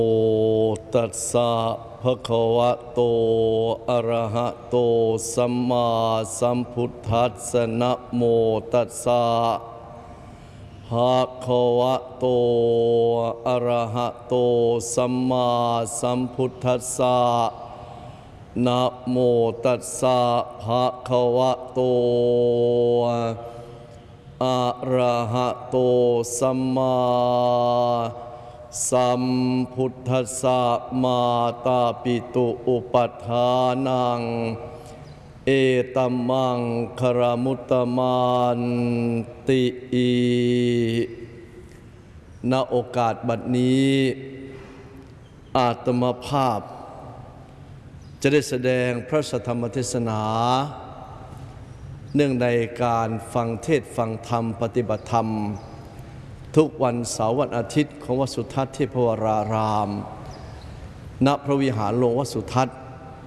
โอตัสสะภะคะวะโตอะระหะโตสัมมาสัมพุทธัสสะนะโมตัสสะภะคะวะโตอะระหะโตสัมมาสัมพุทธัสสะนะโมตัสสะภะคะวะโตอะระหะโตสัมมาสัมพุทธัสสะมาตาปิตุอุปัฏฐานังเอตัมมังคารมุตตมันติณโอกาสบัดนี้อาตมาภาพจะได้แสดงพระธรรมเทศนาเนื่องในการฟังเทศน์ฟังธรรมปฏิบัติธรรมทุกวันเสาร์วันอาทิตย์ของวัดสุทัศน์เทพวรารามณพระวิหารหลวงวัดสุทัศน์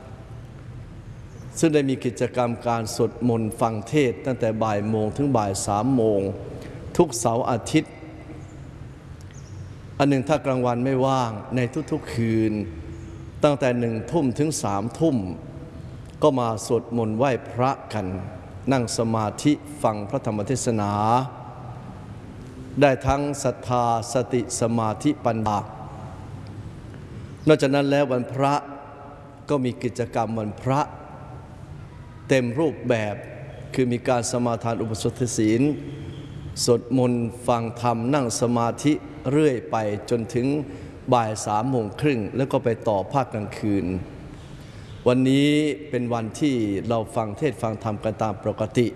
ซึ่งได้มีกิจกรรมการสวดมนต์ฟังเทศน์ตั้งแต่บ่ายโมงถึงบ่าย3 โมงทุกเสาร์อาทิตย์อันหนึ่งถ้ากลางวันไม่ว่างในทุกๆคืนตั้งแต่1 ทุ่มถึง3 ทุ่มก็มาสวดมนต์ไหว้พระกันนั่งสมาธิฟังพระธรรมเทศนาได้ทั้งศรัทธาสติสมาธิปัญญานอกจากนั้นแล้ววันพระก็มีกิจกรรมวันพระเต็มรูปแบบคือมีการสมาทานอุปสมบทศีลสวดมนต์ฟังธรรมนั่งสมาธิเรื่อยไปจนถึงบ่าย3 โมงครึ่งแล้วก็ไปต่อภาคกลางคืนวันนี้เป็นวันที่เราฟังเทศน์ฟังธรรมกันตามปกติ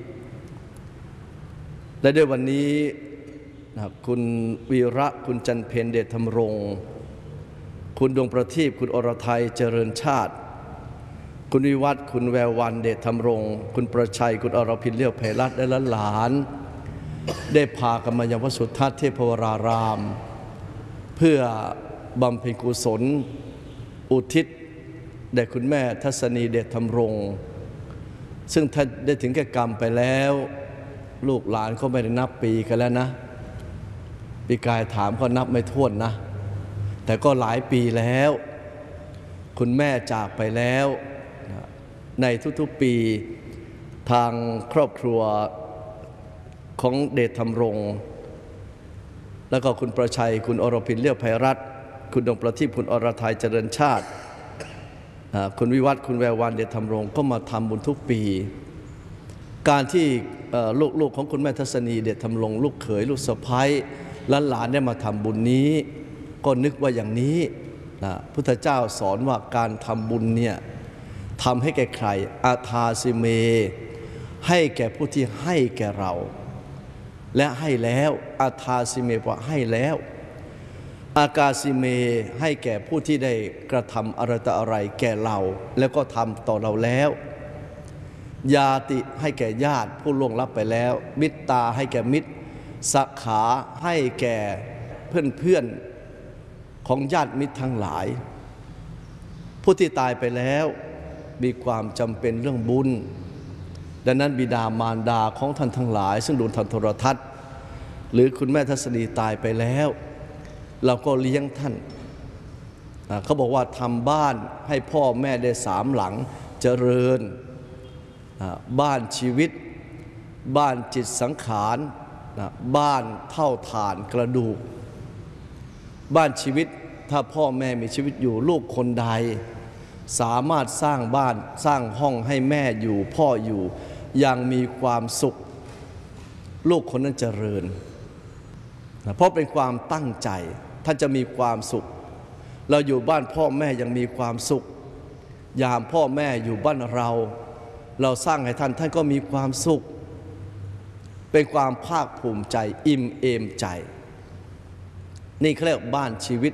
และด้วยวันนี้คุณวีระคุณจันเพ็ญเดชธรรมรงค์คุณดวงประทีปคุณอรทัยเจริญชาติคุณวิวัฒน์คุณแวววันเดชธรรมรงค์คุณประชัยคุณอรพินเลี้ยวไพรัตน์และหลานได้พากันมายังวัดสุทัศน์เทพวรารามเพื่อบำเพ็ญกุศลอุทิศแด่คุณแม่ทัศนีเดชธรรมรงค์ซึ่งท่านได้ถึงแก่กรรมไปแล้วลูกหลานเขาไม่ได้นับปีกันแล้วนะปีกายถามก็นับไม่ถ้วนนะแต่ก็หลายปีแล้วคุณแม่จากไปแล้วในทุกๆปีทางครอบครัวของเดชธรรมรงค์แล้วก็คุณประชัยคุณอรพินเลี้ยวไพรัตน์คุณดวงประทีปคุณอรทัยเจริญชาติคุณวิวัฒน์คุณแวววันเดชธรรมรงค์ก็มาทำบุญทุกปีการที่ลูกของคุณแม่ทัศนีเดชธรรมรงค์ลูกเขยลูกสะใภ้หลานได้มาทำบุญนี้ก็นึกว่าอย่างนี้พุทธเจ้าสอนว่าการทำบุญเนี่ยทำให้แก่ใครอาทาสิเมให้แก่ผู้ที่ให้แก่เราและให้แล้วอาทาสิเมว่าให้แล้วอากาสิเมให้แก่ผู้ที่ได้กระทำอะไรต่ออะไรแก่เราแล้วก็ทำต่อเราแล้วญาติให้แก่ญาติผู้ล่วงลับไปแล้วมิตตาให้แก่มิตรสขาให้แก่เพื่อนของญาติมิตรทั้งหลายผู้ที่ตายไปแล้วมีความจำเป็นเรื่องบุญดังนั้นบิดามารดาของท่านทั้งหลายซึ่งดูทางโทรทัศน์หรือคุณแม่ทัศนีตายไปแล้วเราก็เลี้ยงท่านเขาบอกว่าทำบ้านให้พ่อแม่ได้3 หลังเจริญบ้านชีวิตบ้านจิตสังขารบ้านเท่าฐานกระดูกบ้านชีวิตถ้าพ่อแม่มีชีวิตอยู่ลูกคนใดสามารถสร้างบ้านสร้างห้องให้แม่อยู่พ่ออยู่อย่างมีความสุขลูกคนนั้นเจริญเพราะเป็นความตั้งใจท่านจะมีความสุขเราอยู่บ้านพ่อแม่ยังมีความสุขยามพ่อแม่อยู่บ้านเราสร้างให้ท่านก็มีความสุขเป็นความภาคภูมิใจอิ่มเอมใจนี่เขาเรียกบ้านชีวิต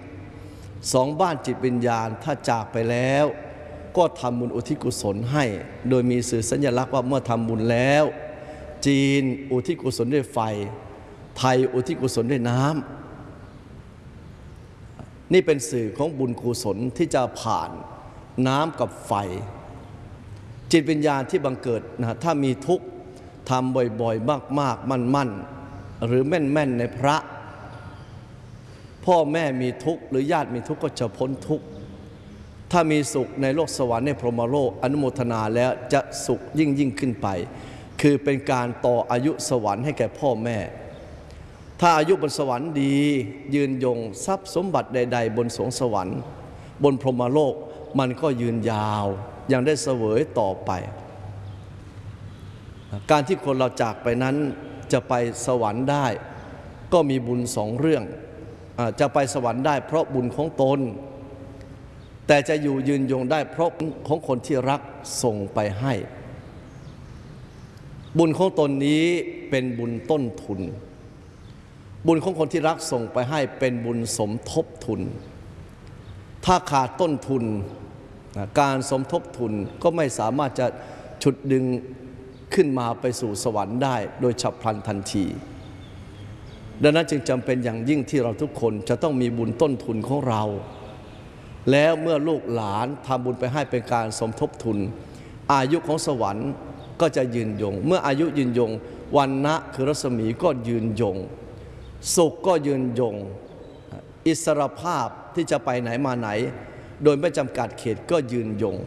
2 บ้านจิตวิญญาณถ้าจากไปแล้วก็ทำบุญอุทิศกุศลให้โดยมีสื่อสัญลักษณ์ว่าเมื่อทำบุญแล้วจีนอุทิศกุศลด้วยไฟไทยอุทิศกุศลด้วยน้ำนี่เป็นสื่อของบุญกุศลที่จะผ่านน้ำกับไฟจิตวิญญาณที่บังเกิดถ้ามีทุกข์ทำบ่อยๆมากๆมั่นๆหรือแม่นๆในพระพ่อแม่มีทุกข์หรือญาติมีทุกข์ก็จะพ้นทุกข์ถ้ามีสุขในโลกสวรรค์ในพรหมโลกอนุโมทนาแล้วจะสุขยิ่งขึ้นไปคือเป็นการต่ออายุสวรรค์ให้แก่พ่อแม่ถ้าอายุบนสวรรค์ดียืนยงทรัพย์สมบัติใดๆบนสวงสวรรค์บนพรหมโลกมันก็ยืนยาวยังได้เสวยต่อไปการที่คนเราจากไปนั้นจะไปสวรรค์ได้ก็มีบุญสองเรื่องจะไปสวรรค์ได้เพราะบุญของตนแต่จะอยู่ยืนยงได้เพราะของคนที่รักส่งไปให้บุญของตนนี้เป็นบุญต้นทุนบุญของคนที่รักส่งไปให้เป็นบุญสมทบทุนถ้าขาดต้นทุนการสมทบทุนก็ไม่สามารถจะฉุดดึงขึ้นมาไปสู่สวรรค์ได้โดยฉับพลันทันทีดังนั้นจึงจำเป็นอย่างยิ่งที่เราทุกคนจะต้องมีบุญต้นทุนของเราแล้วเมื่อลูกหลานทำบุญไปให้เป็นการสมทบทุนอายุของสวรรค์ก็จะยืนยงเมื่ออายุยืนยงวรรณะคือรัศมีก็ยืนยงสุขก็ยืนยงอิสรภาพที่จะไปไหนมาไหนโดยไม่จำกัดเขตก็ยืนยง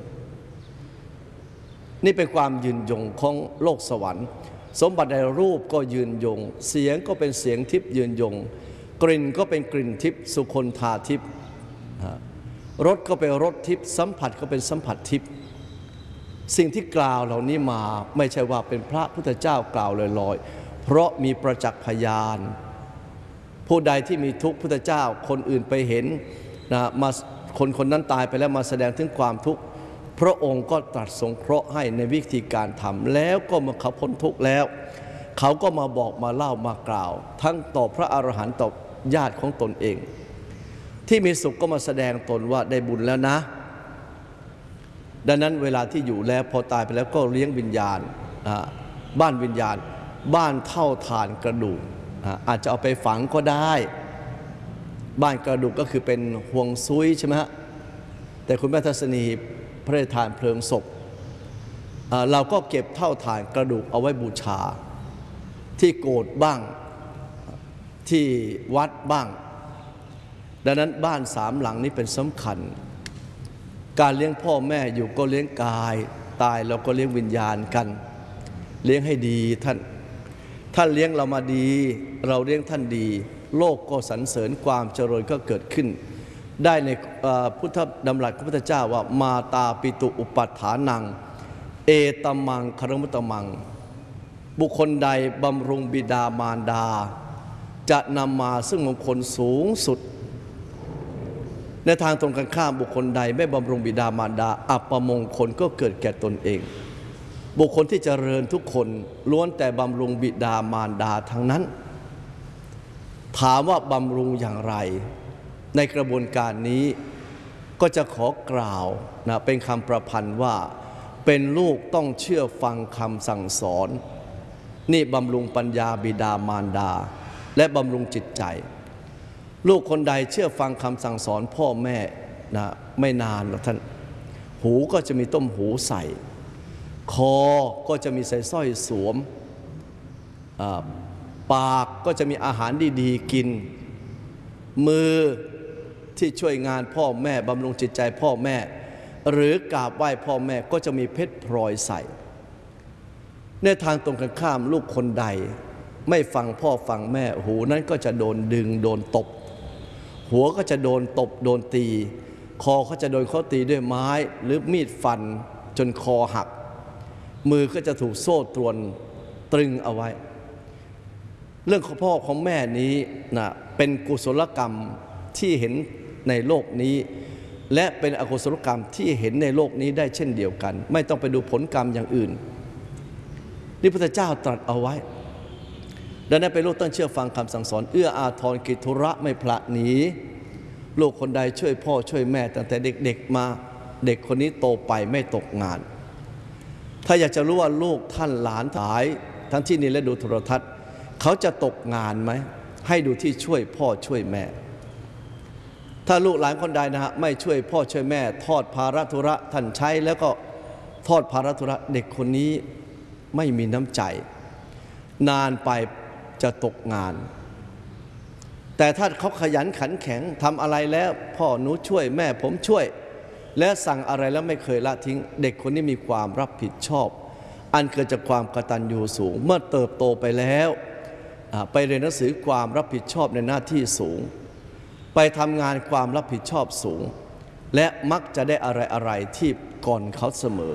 นี่เป็นความยืนยงของโลกสวรรค์สมบัติในรูปก็ยืนยงเสียงก็เป็นเสียงทิพย์ยืนยงกลิ่นก็เป็นกลิ่นทิพย์สุคนธาทิพย์รสก็เป็นรสทิพย์สัมผัสก็เป็นสัมผัสทิพย์สิ่งที่กล่าวเหล่านี้มาไม่ใช่ว่าเป็นพระพุทธเจ้ากล่าวลอยๆเพราะมีประจักษ์พยานผู้ใดที่มีทุกข์พุทธเจ้าคนอื่นไปเห็นมาคนนั้นตายไปแล้วมาแสดงถึงความทุกข์พระองค์ก็ตรัสสงเคราะห์ให้ในวิธีการทำแล้วก็มาเขาพ้นทุกข์แล้วเขาก็มาบอกมาเล่ามากล่าวทั้งต่อพระอรหันต์ต่อญาติของตนเองที่มีสุขก็มาแสดงตนว่าได้บุญแล้วนะดังนั้นเวลาที่อยู่แล้วพอตายไปแล้วก็เลี้ยงวิญญาณบ้านวิญญาณบ้านเท่าฐานกระดูกอาจจะเอาไปฝังก็ได้บ้านกระดูกก็คือเป็นห่วงซุยใช่ไหมฮะแต่คุณแม่ทัศนีพระราชทานเพลิงศพเราก็เก็บเท่าฐานกระดูกเอาไว้บูชาที่โกฏบ้างที่วัดบ้างดังนั้นบ้านสามหลังนี้เป็นสำคัญการเลี้ยงพ่อแม่อยู่ก็เลี้ยงกายตายเราก็เลี้ยงวิญญาณกันเลี้ยงให้ดีท่านเลี้ยงเรามาดีเราเลี้ยงท่านดีโลกก็สรรเสริญความเจริญก็เกิดขึ้นได้ในพุทธดำรัสของพระพุทธเจ้าว่ามาตาปิตุอุปัฏฐานังเอตมังคารมุตตมังบุคคลใดบำรุงบิดามารดาจะนำมาซึ่งมงคลสูงสุดในทางตรงกันข้ามบุคคลใดไม่บำรุงบิดามารดาอัปมงคลก็เกิดแก่ตนเองบุคคลที่เจริญทุกคนล้วนแต่บำรุงบิดามารดาทั้งนั้นถามว่าบำรุงอย่างไรในกระบวนการนี้ก็จะขอกล่าวเป็นคำประพันธ์ว่าเป็นลูกต้องเชื่อฟังคำสั่งสอนนี่บำรุงปัญญาบิดามารดาและบำรุงจิตใจลูกคนใดเชื่อฟังคำสั่งสอนพ่อแม่ไม่นานหรอกท่านหูก็จะมีต้มหูใส่คอก็จะมีใส่สร้อยสวมปากก็จะมีอาหารดีๆกินมือที่ช่วยงานพ่อแม่บำรุงจิตใจพ่อแม่หรือกราบไหว้พ่อแม่ก็จะมีเพชรพลอยใส่ในทางตรงกันข้ามลูกคนใดไม่ฟังพ่อฟังแม่หูนั้นก็จะโดนดึงโดนตบหัวก็จะโดนตบโดนตีคอก็จะโดนเขาตีด้วยไม้หรือมีดฟันจนคอหักมือก็จะถูกโซ่ตรวนตรึงเอาไว้เรื่องของพ่อของแม่นี้เป็นกุศลกรรมที่เห็นในโลกนี้และเป็นอกุศลกรรมที่เห็นในโลกนี้ได้เช่นเดียวกันไม่ต้องไปดูผลกรรมอย่างอื่นนี่พระพุทธเจ้าตรัสเอาไว้ดังนั้นเป็นลูกต้องเชื่อฟังคำสั่งสอนเอื้ออาทรกิจธุระไม่พละหนีลูกคนใดช่วยพ่อช่วยแม่ตั้งแต่เด็กๆมาเด็กคนนี้โตไปไม่ตกงานถ้าอยากจะรู้ว่าลูกท่านหลานหลายทั้งที่นี่และดูโทรทัศน์เขาจะตกงานไหมให้ดูที่ช่วยพ่อช่วยแม่ถ้าลูกหลานคนใดไม่ช่วยพ่อช่วยแม่ทอดภาระธุระท่านใช้แล้วก็ทอดภาระธุระเด็กคนนี้ไม่มีน้ำใจนานไปจะตกงานแต่ถ้าเขาขยันขันแข็งทำอะไรแล้วพ่อหนูช่วยแม่ผมช่วยและสั่งอะไรแล้วไม่เคยละทิ้งเด็กคนนี้มีความรับผิดชอบอันเกิดจากความกตัญญูสูงเมื่อเติบโตไปแล้วไปเรียนหนังสือความรับผิดชอบในหน้าที่สูงไปทำงานความรับผิดชอบสูงและมักจะได้อะไรที่ก่อนเขาเสมอ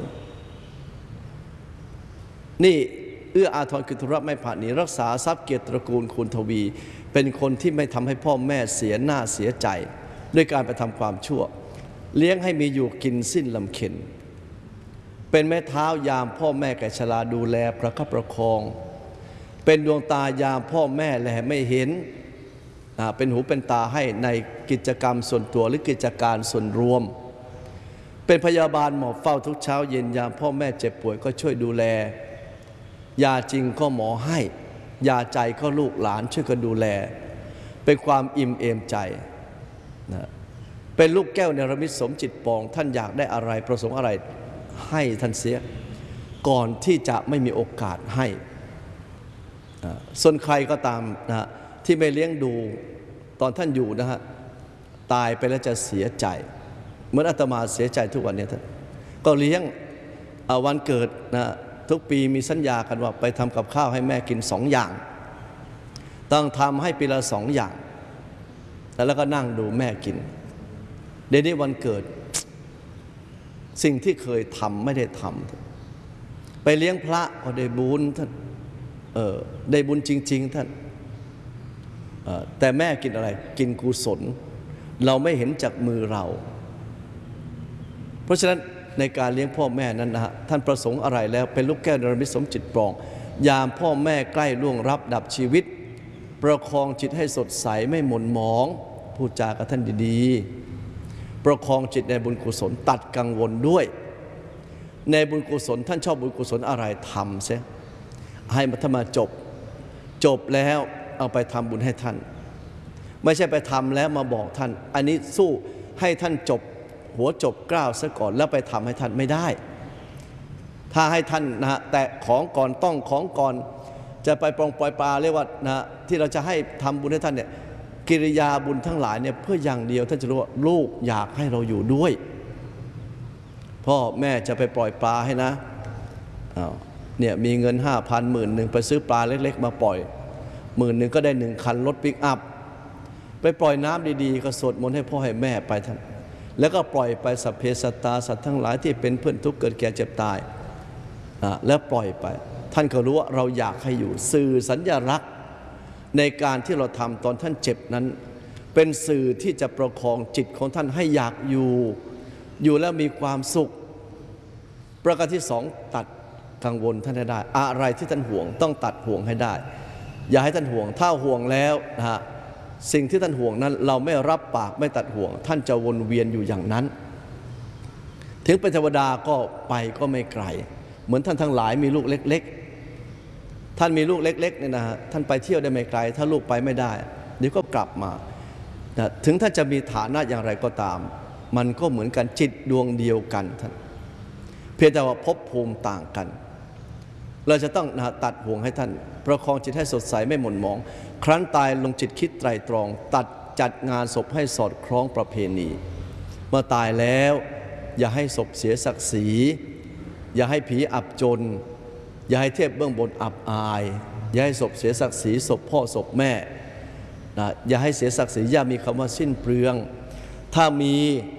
นี่เอื้ออาทรคือธุระไม่ผาดหนีรักษาทรัพย์เกียรติตระกูลคุณทวีเป็นคนที่ไม่ทำให้พ่อแม่เสียหน้าเสียใจด้วยการไปทำความชั่วเลี้ยงให้มีอยู่กินสิ้นลำเค็ญเป็นแม่เท้ายามพ่อแม่แก่ชราดูแลประคับประคองเป็นดวงตายามพ่อแม่แลไม่เห็นเป็นหูเป็นตาให้ในกิจกรรมส่วนตัวหรือกิจการส่วนรวมเป็นพยาบาลหมอบเฝ้าทุกเช้าเย็นยามพ่อแม่เจ็บป่วยก็ช่วยดูแลยาจริงก็หมอให้ยาใจก็ลูกหลานช่วยกันดูแลเป็นความอิ่มเอมใจนะเป็นลูกแก้วเนรมิตสมจิตปองท่านอยากได้อะไรประสงค์อะไรให้ท่านเสียก่อนที่จะไม่มีโอกาสให้ส่วนใครก็ตามนะที่ไม่เลี้ยงดูตอนท่านอยู่นะฮะตายไปแล้วจะเสียใจเหมือนอาตมาเสียใจทุกวันนี้ท่านก็เลี้ยงวันเกิดนะทุกปีมีสัญญากันว่าไปทำกับข้าวให้แม่กิน2 อย่างต้องทำให้ปีละ2 อย่างแล้วก็นั่งดูแม่กินเดี๋ยวนี้วันเกิดสิ่งที่เคยทำไม่ได้ทำไปเลี้ยงพระก็ได้บุญท่านได้บุญจริงๆท่านแต่แม่กินอะไรกินกุศลเราไม่เห็นจากมือเราเพราะฉะนั้นในการเลี้ยงพ่อแม่นั้นนะฮะท่านประสงค์อะไรแล้วเป็นลูกแก้วนรมิตสมจิตปรองยามพ่อแม่ใกล้ล่วงรับดับชีวิตประคองจิตให้สดใสไม่หม่นหมองพูดจากับท่านดีๆประคองจิตในบุญกุศลตัดกังวลด้วยในบุญกุศลท่านชอบบุญกุศลอะไรทำเสียให้มาถ้ามาจบแล้วเอาไปทำบุญให้ท่านไม่ใช่ไปทำแล้วมาบอกท่านอันนี้สู้ให้ท่านจบหัวจบกล้าวซะก่อนแล้วไปทำให้ท่านไม่ได้ถ้าให้ท่านนะฮะแต่ของก่อนต้องของก่อนจะไปปล่อยปลาเรียกว่านะที่เราจะให้ทำบุญให้ท่านเนี่ยกิริยาบุญทั้งหลายเนี่ยเพื่ออย่างเดียวท่านจะรู้ว่าลูกอยากให้เราอยู่ด้วยพ่อแม่จะไปปล่อยปลาให้นะเนี่ยมีเงิน 5,000 10,000ไปซื้อปลาเล็กๆมาปล่อย10,000ก็ได้1 คันรถปิกอัพไปปล่อยน้ำดีๆก็สวดมนต์ให้พ่อให้แม่ไปท่านแล้วก็ปล่อยไปสัพเพสัตตาสัตว์ทั้งหลายที่เป็นเพื่อนทุกข์เกิดแก่เจ็บตายแล้วปล่อยไปท่านก็รู้ว่าเราอยากให้อยู่สื่อสัญลักษณ์ในการที่เราทำตอนท่านเจ็บนั้นเป็นสื่อที่จะประคองจิตของท่านให้อยากอยู่แล้วมีความสุขประการที่ 2ตัดกังวลท่านให้ได้อะไรที่ท่านห่วงต้องตัดห่วงให้ได้อย่าให้ท่านห่วงถ้าห่วงแล้วนะฮะสิ่งที่ท่านห่วงนั้นเราไม่รับปากไม่ตัดห่วงท่านจะวนเวียนอยู่อย่างนั้นถึงเป็นเทวดาก็ไปก็ไม่ไกลเหมือนท่านทั้งหลายมีลูกเล็กๆท่านมีลูกเล็กๆเนี่ยนะฮะท่านไปเที่ยวได้ไม่ไกลถ้าลูกไปไม่ได้เดี๋ยวก็กลับมาถึงท่านจะมีฐานะอย่างไรก็ตามมันก็เหมือนกันจิตดวงเดียวกันท่านเพียงแต่ว่าภพภูมิต่างกันเราจะต้องตัดห่วงให้ท่านประคองจิตให้สดใสไม่หม่นหมองครั้นตายลงจิตคิดไตรตรองตัดจัดงานศพให้สอดคล้องประเพณีเมื่อตายแล้วอย่าให้ศพเสียศักดิ์ศรีอย่าให้ผีอับจนอย่าให้เทพเบื้องบนอับอายอย่าให้ศพเสียศักดิ์ศรีศพพ่อศพแม่อย่าให้เสียศักดิ์ศรีอย่ามีคำว่าสิ้นเปลืองถ้ามี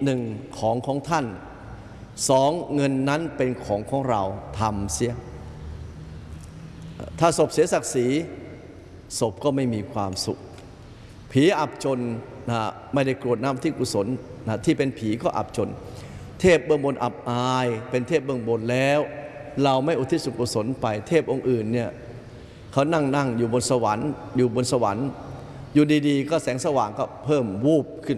1ของท่าน2เงินนั้นเป็นของเราทำเสียถ้าศพเสียศักดิ์ศรีศพก็ไม่มีความสุขผีอับจนไม่ได้กรวดน้ำที่กุศลที่เป็นผีก็อับจนเทพเบื้องบนอับอายเป็นเทพเบื้องบนแล้วเราไม่อุทิศส่วนกุศลไปเทพองค์อื่นเนี่ยเขานั่งอยู่บนสวรรค์อยู่ดีๆก็แสงสว่างก็เพิ่มวูบขึ้น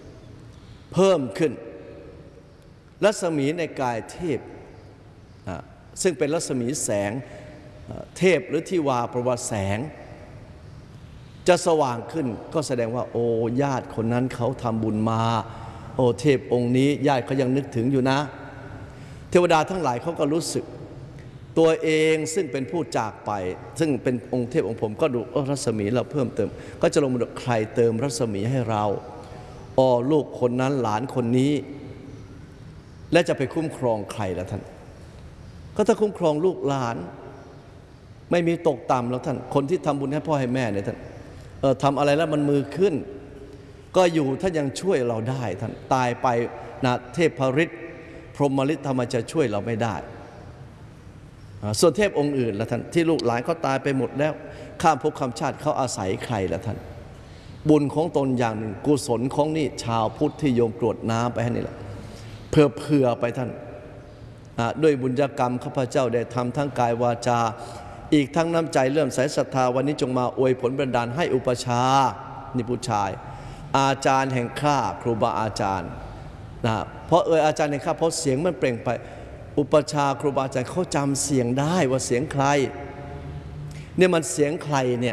รัศมีในกายเทพซึ่งเป็นรัศมีแสงเทพหรือทิวาประวัติแสงจะสว่างขึ้นก็แสดงว่าโอ้ญาติคนนั้นเขาทำบุญมาโอ้เทพองค์นี้ญาติเขายังนึกถึงอยู่นะเทวดาทั้งหลายเขาก็รู้สึกตัวเองซึ่งเป็นผู้จากไปซึ่งเป็นองค์เทพองค์ผมก็ดูรัศมีเราเพิ่มเติมก็จะลงมาดูใครเติมรัศมีให้เราลูกคนนั้นหลานคนนี้และจะไปคุ้มครองใครล่ะท่านก็ถ้าคุ้มครองลูกหลานไม่มีตกต่ำแล้วท่านคนที่ทำบุญให้พ่อให้แม่เนี่ยท่านทำอะไรแล้วมันมือขึ้นก็อยู่ถ้ายังช่วยเราได้ท่านตายไปนะเทพฤทธิ์พรหมฤทธิ์ทำไมจะช่วยเราไม่ได้ส่วนเทพองค์อื่นล่ะท่านที่ลูกหลานเขาตายไปหมดแล้วข้ามภพข้ามชาติเขาอาศัยใครล่ะท่านบุญของตนอย่างหนึ่งกุศลของนี่ชาวพุทธที่โยมกรวดน้ำไปให้นี่แหละเผื่อไปท่านด้วยบุญญกรรมข้าพเจ้าได้ทำทั้งกายวาจาอีกทั้งน้ำใจเลื่อมใสศรัทธาวันนี้จงมาอวยผลบันดาลให้อุปชานี่ผู้ชายอาจารย์แห่งข้าครูบาอาจารย์นะเพราะอาจารย์แห่งข้าเพราะเสียงมันเปล่งไปอุปชาครูบาอาจารย์เขาจำเสียงได้ว่าเสียงใครเนี่ยมันเสียงใครเนี่ย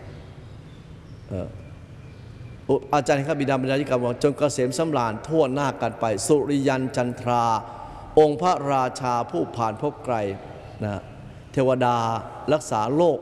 อาจารย์แห่งข้าบิดาบรรดาธิการบอกจนเกษมสำราญทั่วหน้ากันไปสุริยันจันทราองค์พระราชาผู้ผ่านพบไกลนะเทวดารักษาโลก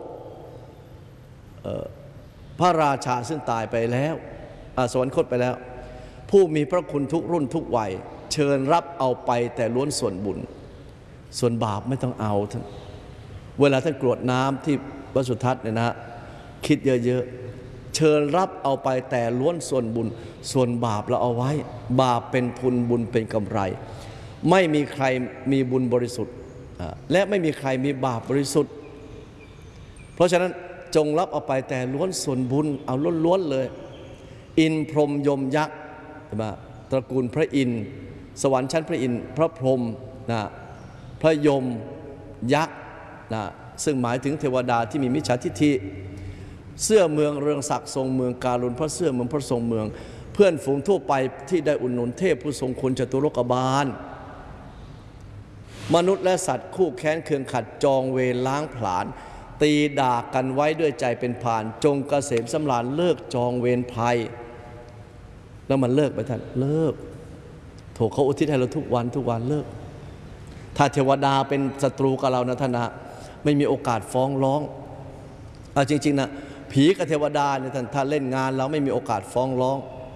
พระราชาซึ่งตายไปแล้วสวรรคตไปแล้วผู้มีพระคุณทุกรุ่นทุกวัยเชิญรับเอาไปแต่ล้วนส่วนบุญส่วนบาปไม่ต้องเอาท่านเวลาท่านกรวดน้ำที่วัดสุทัศน์เนี่ยนะคิดเยอะๆเชิญรับเอาไปแต่ล้วนส่วนบุญส่วนบาปเราเอาไว้บาปเป็นทุนบุญเป็นกำไรไม่มีใครมีบุญบริสุทธิ์และไม่มีใครมีบาปบริสุทธิ์เพราะฉะนั้นจงรับเอาไปแต่ล้วนส่วนบุญเอาล้วนๆเลยอินพรหมยมยักษ์ตระกูลพระอินทร์สวรรค์ชั้นพระอินทร์พระพรหมนะพระยมยักษ์นะซึ่งหมายถึงเทวดาที่มีมิจฉาทิฏฐิเสื้อเมืองเรืองศักดิ์ทรงเมืองการุณพระเสื้อเมืองพระทรงเมืองเพื่อนฝูงทั่วไปที่ได้อุดหนุนเทพผู้ทรงคุณจตุโลกบาลมนุษย์และสัตว์คู่แค้นเคืองขัดจองเวรล้างผลาญตีด่ากันไว้ด้วยใจเป็นผ่านจงเกษมสำราญเลิกจองเวรภัยแล้วมันเลิกไปท่านเลิกโถเขาอุทิศให้เราทุกวันเลิกถ้าเทวดาเป็นศัตรูกับเรานะท่านนะไม่มีโอกาสฟ้องร้องจริงๆนะผีกับเทวดาเนี่ยท่านถ้าเล่นงานเราไม่มีโอกาสฟ้องร้อง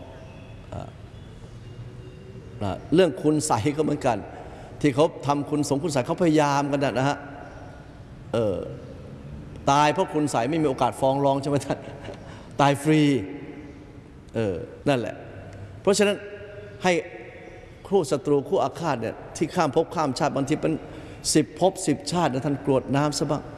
เรื่องคุณใสก็เหมือนกันที่เขาทำคุณสงคุณใสเขาพยายามกันนะฮะตายเพราะคุณใสไม่มีโอกาสฟ้องร้องใช่ไหมท่านตายฟรีนั่นแหละเพราะฉะนั้นให้คู่ศัตรูคู่อาฆาตเนี่ยที่ข้ามภพข้ามชาติบางทีเป็น10 ภพ 10 ชาตินะท่านกรวดน้ำซะบ้าง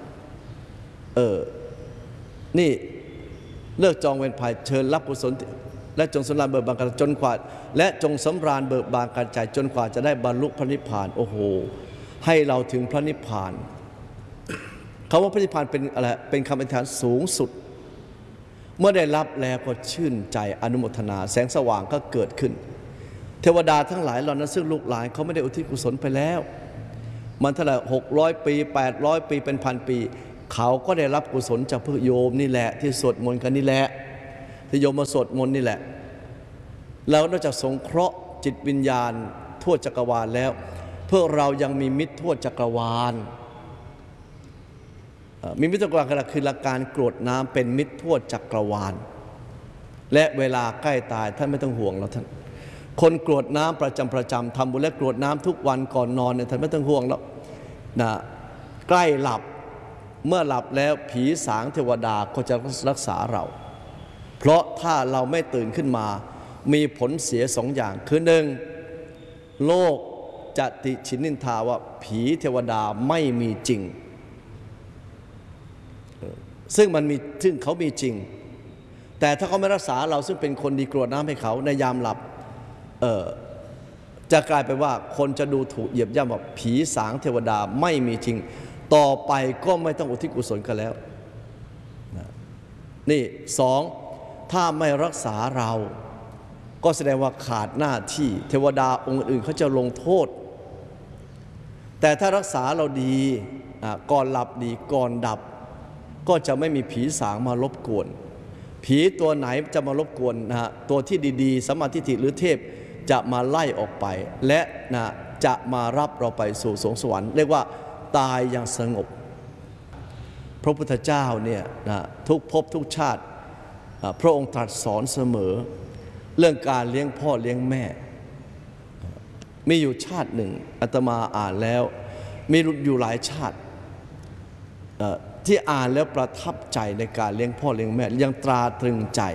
นี่เลิกจองเวรภัยเชิญรับกุศลและจงสำราญเบิกบานกันจนกว่าและจงสำราญเบิกบานกันใจจนกว่าจะได้บรรลุพระนิพพานโอ้โหให้เราถึงพระนิพพานคำว่าพระนิพพานเป็นอะไรเป็นคำอธิษฐานสูงสุดเมื่อได้รับแล้วก็ชื่นใจอนุโมทนาแสงสว่างก็เกิดขึ้นเทวดาทั้งหลายเหล่านั้นซึ่งลูกหลานเขาไม่ได้อุทิศกุศลไปแล้วมันเท่าไหร่600 ปี800 ปีเป็นพันปีเขาก็ได้รับกุศลจากพระโยมนี่แหละที่สวดมนต์กันนี่แหละที่โยมมาสวดมนต์นี่แหละแล้วนอกจากสงเคราะห์จิตวิญญาณทั่วจักรวาลแล้วเพื่อเรายังมีมิตรทั่วจักรวาลมีมิตรจักรวาลคือหลักการกรวดน้ำเป็นมิตรทั่วจักรวาลและเวลาใกล้ตายท่านไม่ต้องห่วงแล้วท่านคนกรวดน้ำประจำทำบุญและกรวดน้ำทุกวันก่อนนอนเนี่ยท่านไม่ต้องห่วงแล้วนะใกล้หลับเมื่อหลับแล้วผีสางเทวดาก็จะรักษาเราเพราะถ้าเราไม่ตื่นขึ้นมามีผลเสีย2 อย่างคือ1โลกจะติฉินนินทาว่าผีเทวดาไม่มีจริงซึ่งเขามีจริงแต่ถ้าเขาไม่รักษาเราซึ่งเป็นคนดีกรวดน้ำให้เขาในยามหลับจะกลายไปว่าคนจะดูถูกเหยียบย่ำว่าผีสางเทวดาไม่มีจริงต่อไปก็ไม่ต้องอุทิศกุศลกันแล้วนี่2ถ้าไม่รักษาเราก็แสดงว่าขาดหน้าที่เทวดาองค์อื่นเขาจะลงโทษแต่ถ้ารักษาเราดีก่อนหลับดีก่อนดับก็จะไม่มีผีสางมารบกวนผีตัวไหนจะมารบกวนตัวที่ดีๆสัมมาทิฏฐิหรือเทพจะมาไล่ออกไปและจะมารับเราไปสู่สวงสวรรค์เรียกว่าตายอย่างสงบพระพุทธเจ้าเนี่ยนะทุกภพทุกชาติพระองค์ตรัสสอนเสมอเรื่องการเลี้ยงพ่อเลี้ยงแม่มีอยู่ชาติหนึ่งอาตมาอ่านแล้วมีอยู่หลายชาติที่อ่านแล้วประทับใจในการเลี้ยงพ่อเลี้ยงแม่ยังตราตรึงใจ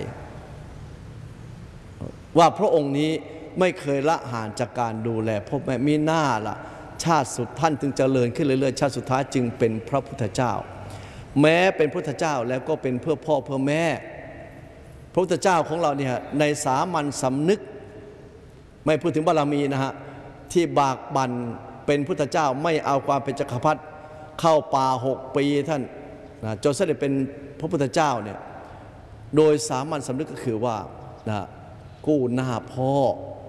ว่าพระองค์นี้ไม่เคยละห่างจากการดูแลพ่อแม่มีหน้าละชาติสุดท่านจึงเจริญขึ้นเรื่อยๆชาติสุดท้ายจึงเป็นพระพุทธเจ้าแม้เป็นพระพุทธเจ้าแล้วก็เป็นเพื่อพ่อเพื่อแม่พระพุทธเจ้าของเราเนี่ยในสามัญสำนึกไม่พูดถึงบารมีนะฮะที่บากบั่นเป็นพุทธเจ้าไม่เอาความเป็นจักรพรรดิเข้าป่า6 ปีท่านจนเสด็จเป็นพระพุทธเจ้าเนี่ยโดยสามัญสำนึกก็คือว่ากู้หน้าพ่อ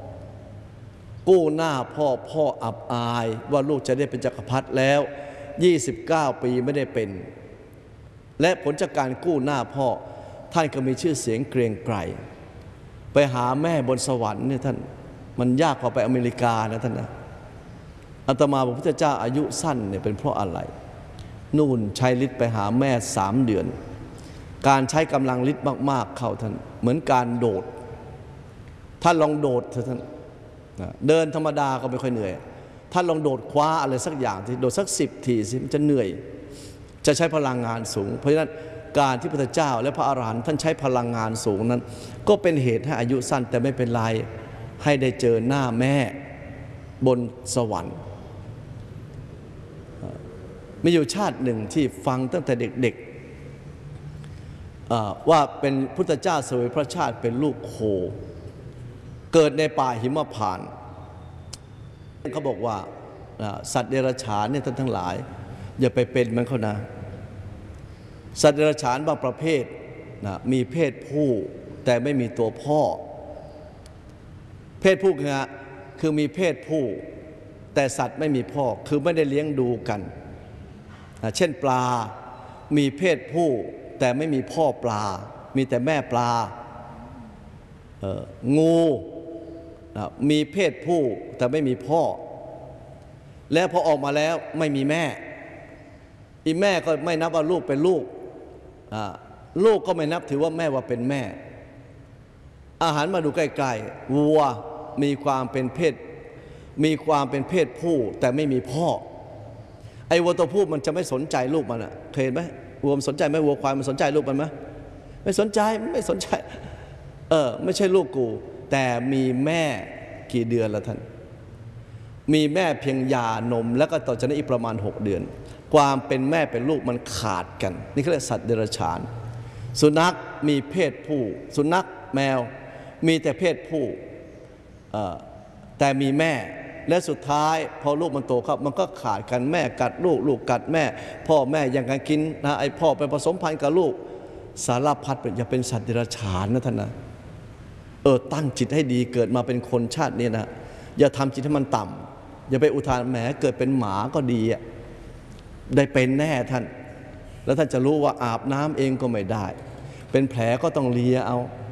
พ่ออับอายว่าลูกจะได้เป็นจักรพรรดิแล้ว29 ปีไม่ได้เป็นและผลจากการกู้หน้าพ่อท่านก็มีชื่อเสียงเกรียงไกรไปหาแม่บนสวรรค์เนี่ยท่านมันยากกว่าไปอเมริกานะท่านนะอาตมาบอกพระพุทธเจ้าอายุสั้นเนี่ยเป็นเพราะอะไรนู่นใช้ฤทธิ์ไปหาแม่3 เดือนการใช้กำลังฤทธิ์มากๆเข้าท่านเหมือนการโดดท่านลองโดดเถอะท่านเดินธรรมดาก็ไม่ค่อยเหนื่อยท่านลองโดดคว้าอะไรสักอย่างที่โดดสัก10 ทีสิมันจะเหนื่อยจะใช้พลังงานสูงเพราะฉะนั้นการที่พระพุทธเจ้าและพระอรหันต์ท่านใช้พลังงานสูงนั้นก็เป็นเหตุให้อายุสั้นแต่ไม่เป็นไรให้ได้เจอหน้าแม่บนสวรรค์มีอยู่ชาติหนึ่งที่ฟังตั้งแต่เด็กๆว่าเป็นพุทธเจ้าเสวยพระชาติเป็นลูกโคเกิดในป่าหิมพานต์เขาบอกว่าสัตว์เดรัจฉานเนี่ยท่านทั้งหลายอย่าไปเป็นมันเขานะสัตว์เดรัจฉานบางประเภทมีเพศผู้แต่ไม่มีตัวพ่อเพศผู้คือมีเพศผู้แต่สัตว์ไม่มีพ่อคือไม่ได้เลี้ยงดูกันเช่นปลามีเพศผู้แต่ไม่มีพ่อปลามีแต่แม่ปลางูมีเพศผู้แต่ไม่มีพ่อแล้วพอออกมาแล้วไม่มีแม่อีแม่ก็ไม่นับว่าลูกเป็นลูกลูกก็ไม่นับถือว่าแม่ว่าเป็นแม่อาหารมาดูใกล้ๆวัวมีความเป็นเพศผู้แต่ไม่มีพ่อไอ้วัวตัวผู้มันจะไม่สนใจลูกมันเคยเห็นไหมวัวมันสนใจไหมวัวควายมันสนใจลูกมันไหมไม่สนใจไม่ใช่ลูกกูแต่มีแม่กี่เดือนละท่านมีแม่เพียงยานมแล้วก็ต่อจากนั้นอีกประมาณ6 เดือนความเป็นแม่เป็นลูกมันขาดกันนี่เขาเรียกสัตว์เดรัจฉานสุนัขมีเพศผู้สุนัขแมวมีแต่เพศผู้แต่มีแม่และสุดท้ายพอลูกมันโตครับมันก็ขาดกันแม่กัดลูกลูกกัดแม่พ่อแม่ยังกันกินไอ้พ่อไปผสมพันธุ์กับลูกสารพัดอย่าเป็นสัตว์เดรัจฉานนะท่านนะตั้งจิตให้ดีเกิดมาเป็นคนชาตินี้นะอย่าทำจิตให้มันต่ำอย่าไปอุทานแหมเกิดเป็นหมาก็ดีได้เป็นแน่ท่านแล้วท่านจะรู้ว่าอาบน้ำเองก็ไม่ได้เป็นแผลก็ต้องเลียเอา